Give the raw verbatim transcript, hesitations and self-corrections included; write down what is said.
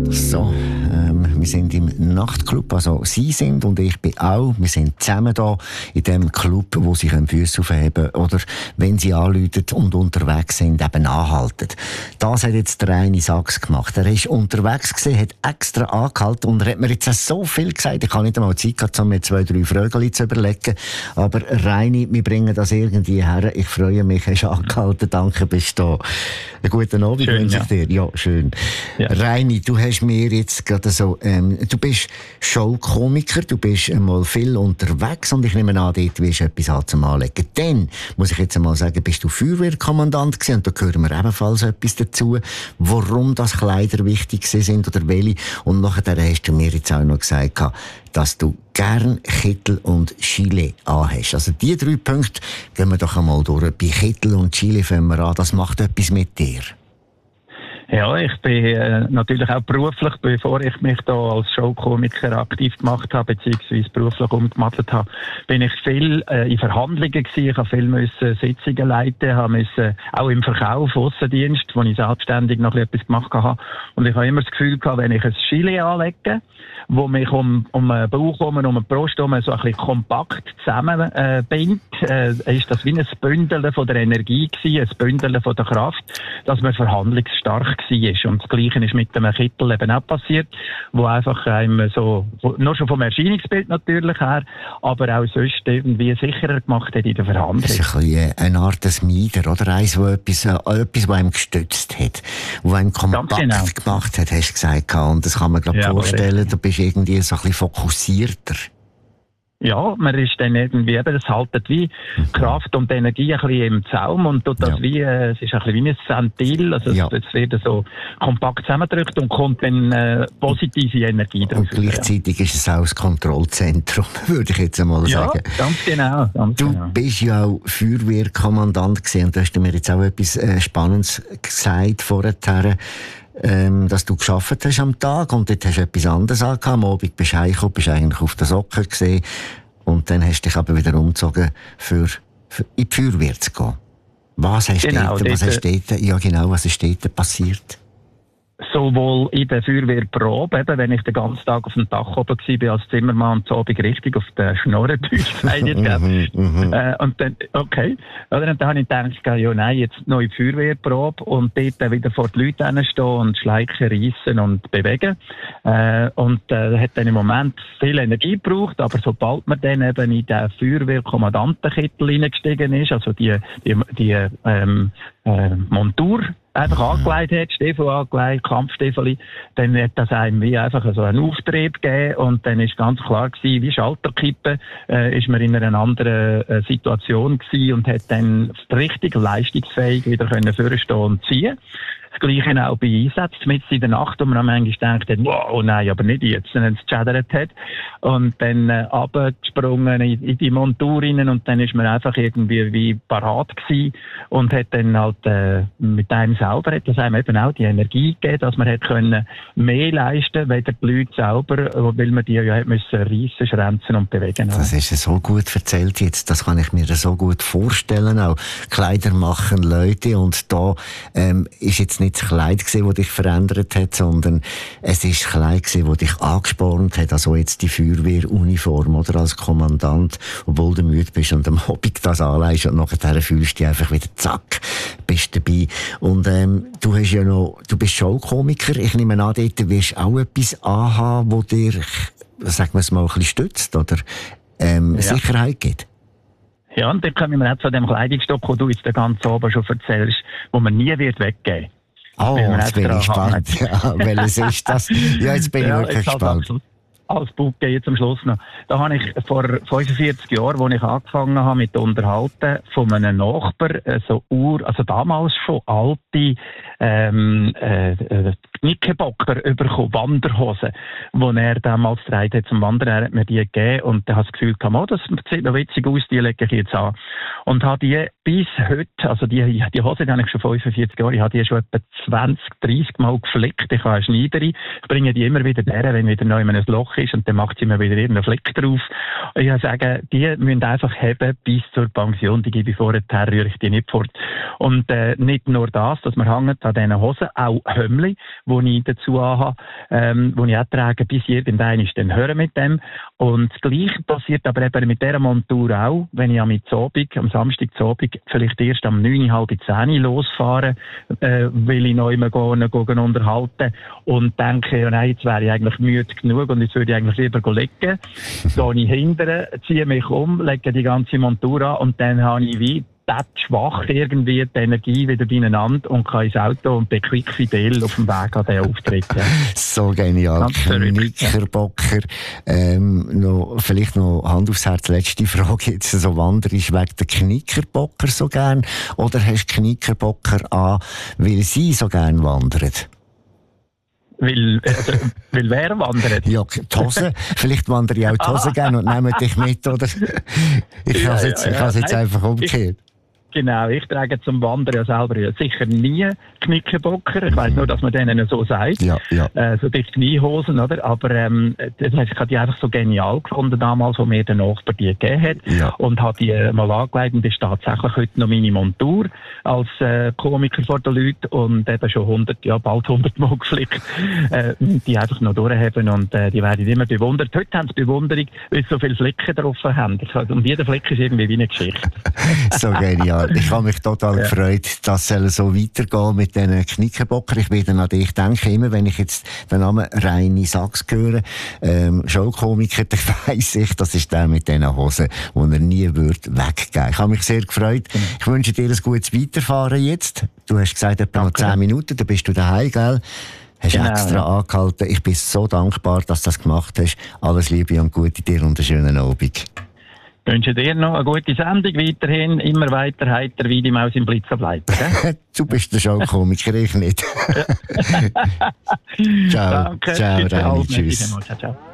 So, ähm, wir sind im Nachtclub, also Sie sind und ich bin auch. Wir sind zusammen da in dem Club, wo Sie Füße aufheben können oder, wenn Sie anrufen und unterwegs sind, eben anhalten. Das hat jetzt der Reini Sachs gemacht. Er ist unterwegs gewesen, hat extra angehalten und er hat mir jetzt so viel gesagt, ich habe nicht einmal Zeit gehabt, um mir zwei, drei Fragen zu überlegen. Aber Reini, wir bringen das irgendwie her. Ich freue mich, hast du angehalten. Danke, bist du da. Einen guten Abend wünsche ich dir. Ja, schön. Ja. Reini, du hast mir jetzt gerade so, ähm, du bist Showkomiker, du bist einmal viel unterwegs und ich nehme an, dort wirst du etwas haben zum Anlegen. Dann, muss ich jetzt einmal sagen, bist du Feuerwehrkommandant gewesen und da hören wir ebenfalls etwas dazu, warum das Kleider wichtig sind oder welche. Und nachher hast du mir jetzt auch noch gesagt, dass du gern Kittel und Gilet anhast. Also die drei Punkte gehen wir doch einmal durch. Bei Kittel und Gilet fangen wir an, das macht etwas mit dir. Ja, ich bin äh, natürlich auch beruflich, bevor ich mich da als Showkomiker aktiv gemacht habe, beziehungsweise beruflich umgemattelt habe, bin ich viel äh, in Verhandlungen gewesen. Ich habe viel müssen Sitzungen leiten, habe müssen, auch im Verkauf, Aussendienst, wo ich selbstständig noch etwas gemacht habe. Und ich habe immer das Gefühl gehabt, wenn ich ein Gilet anlege, wo mich um, um den Bauch herum, um die Brust herum so ein bisschen kompakt zusammenbindet, äh, bindet, äh, ist das wie ein Bündel von der Energie gewesen, ein Bündel von der Kraft, dass man verhandlungsstark war. Und das Gleiche ist mit dem Kittel eben auch passiert, wo einfach einem so, nur schon vom Erscheinungsbild natürlich her, aber auch sonst irgendwie sicherer gemacht hat in der Verhandlung. Das ist ein bisschen eine Art des Mieder, oder? Eins, wo etwas, äh, etwas, was einem gestützt hat, wo einem kompakt genau gemacht hat, hast du gesagt. Und das kann man, glaube ich, ja, vorstellen, du bist irgendwie so ein bisschen fokussierter. Ja, man ist dann irgendwie eben, das haltet wie mhm. Kraft und Energie ein bisschen im Zaum und tut das ja wie, äh, es ist ein bisschen wie ein Ventil, also ja, es, es wird so kompakt zusammengedrückt und kommt dann äh, positive Energie drauf. Und gleichzeitig ja ist es auch das Kontrollzentrum, würde ich jetzt einmal ja, sagen. Ja, ganz genau. Ganz du genau. bist ja auch Feuerwehrkommandant gewesen und du hast mir jetzt auch etwas äh, Spannendes gesagt vorher. Ähm, dass du gearbeitet hast am Tag und dort hast du etwas anderes angehabt. Am Abend bist du heimgekommen, bist eigentlich auf den Socken gesehen und dann hast du dich aber wieder umgezogen, für, für in die Feuerwehr zu gehen. Was hast genau, dort, was hast dort, ja genau, was ist dort passiert? Sowohl in der Feuerwehrprobe, eben, wenn ich den ganzen Tag auf dem Dach oben war als Zimmermann und so Abend richtig auf der Schnorren durchgeseilt habe. äh, und dann, okay. Oder, und dann habe ich gedacht, ja nein, jetzt noch in die Feuerwehrprobe und dort wieder vor die Leute hinstehen und schleichen, reissen und bewegen. Äh, und äh, hat dann im Moment viel Energie gebraucht, aber sobald man dann eben in den Feuerwehrkommandantenkittel hineingestiegen ist, also die, die, die ähm, äh, Montur, einfach angelegt hat, Stiefel angelegt, Kampfstiefel, dann hat das einem wie einfach so einen Auftrieb gegeben und dann ist ganz klar gewesen, wie Schalterkippen, äh, ist man in einer anderen äh, Situation gewesen und hat dann richtig leistungsfähig wieder können vorstehen und ziehen. Das Gleiche auch bei Einsätzen, mitten in der Nacht, wo man am manchmal denkt, wow, nein, aber nicht jetzt, wenn es geschädert hat. Und dann äh, runtergesprungen in, in die Montur rein und dann ist man einfach irgendwie wie parat gewesen und hat dann halt äh, mit einem selber, hat das einem eben auch die Energie gegeben, dass man hat können mehr leisten, weder die Leute selber, weil man die ja hat müssen reissen, schränzen und bewegen. Das ist so gut erzählt jetzt, das kann ich mir so gut vorstellen, auch Kleider machen Leute und da ähm, ist jetzt nicht das Kleid gewesen, das dich verändert hat, sondern es ist das Kleid gewesen, das dich angespornt hat, also jetzt die Feuerwehruniform, oder, als Kommandant, obwohl du müde bist und am Abend das anlegst und nachher fühlst du dich einfach wieder zack, bist dabei. Und ähm, du hast ja noch, du bist Showkomiker, ich nehme an, dort wirst du auch etwas anhaben, wo dir, sagen wir es mal, ein bisschen stützt, oder ähm, ja. Sicherheit gibt. Ja, und dann kommen wir auch zu dem Kleidungsstück, den du jetzt ganz oben schon erzählst, wo man nie wird weggehen. Oh, jetzt bin ich gespannt. Ja, welches ist das? Ja, jetzt bin ich ja, wirklich gespannt. Als Bouquet jetzt am Schluss noch. Da habe ich vor fünfundvierzig Jahren, als ich angefangen habe mit Unterhalten, von einem Nachbar so Ur, also damals schon alte ähm, äh, Knickerbocker bekommen, Wanderhosen, die er damals getragen hat zum Wandern. Er hat mir die gegeben und dann habe ich das Gefühl gehabt, oh, das sieht noch witzig aus, die lege ich jetzt an. Und habe die bis heute, also die, die Hose, die habe ich schon fünfundvierzig Jahre, ich habe die schon etwa zwanzig, dreissig Mal geflickt. Ich habe eine Schneiderin, ich bringe die immer wieder her, wenn wieder neu in ein Loch schwach ist und dann macht sie mir wieder irgendeinen Fleck drauf. Und ich würde sagen, die müssen einfach haben bis zur Pension, die gebe ich vorher, rühre ich die nicht fort. Und äh, nicht nur das, dass man hängt an diesen Hosen, auch Hömmli, die ich dazu habe, ähm, die ich auch trage, bis irgendein ist dann hören mit dem. Und das Gleiche passiert aber eben mit dieser Montur auch, wenn ich am Abend, am Samstag zu Abend, vielleicht erst am neun, halb zehn losfahre, äh, will ich noch immer gehen, gehen unterhalten und denke, ja nein, jetzt wäre ich eigentlich müde genug und jetzt würde ich eigentlich lieber liegen. Gehe ich hinterher, ziehe mich um, lege die ganze Montur an und dann habe ich wie das schwach irgendwie die Energie wieder beieinander und kann ins Auto und bin quick fidel auf dem Weg an den Auftritt. Ja. So genial. Knickerbocker. Ähm, noch, vielleicht noch Hand aufs Herz, letzte Frage jetzt. So wanderisch wegen der Knickerbocker so gern oder hast du Knickerbocker an, weil sie so gern wandern? Weil, also, weil wer wandert? Ja, die Hose. Vielleicht wandere ich auch die Hose gerne und nehme dich mit, oder? Ich ja, habe es jetzt, ja, ja. jetzt Nein, einfach umgekehrt. Ich, genau, ich trage zum Wandern ja selber ja sicher nie Knickerbocker. Ich weiss nur, dass man denen so sagt. Ja, ja. Äh, so dicht Kniehosen, oder? Aber ähm, das heisst, ich habe die einfach so genial gefunden damals, wo mir der Nachbar die gegeben hat. Ja. Und habe die äh, mal angelegt und das ist tatsächlich heute noch meine Montur als äh, Komiker vor den Leuten und eben schon hundert, ja bald hundert Mal geflickt, äh, die einfach noch durchhaben und äh, die werden immer bewundert. Heute haben sie Bewunderung, weil sie so viele Flicken drauf haben. Und jeder Flick ist irgendwie wie eine Geschichte. So genial. Ich habe mich total ja. gefreut, dass es so weitergehen mit diesen Knickerbocker. Ich werde an dich denken, immer wenn ich jetzt den Namen Reini Sachs höre, ähm, Showkomiker, dann weiss ich, das ist der mit diesen Hosen, die er nie wird weggeben. Ich habe mich sehr gefreut. Mhm. Ich wünsche dir ein gutes Weiterfahren jetzt. Du hast gesagt, etwa noch zehn Minuten, dann bist du daheim, gell? Hast genau, extra ja. angehalten. Ich bin so dankbar, dass du das gemacht hast. Alles Liebe und Gute dir und einen schönen Abend. Ich wünsche dir noch eine gute Sendung, weiterhin immer weiter heiter wie die Maus im Blitzer bleibt. Du bist der Showkomiker, ich nicht. Ciao, Danke. ciao, Reini, tschüss. Ciao, ciao.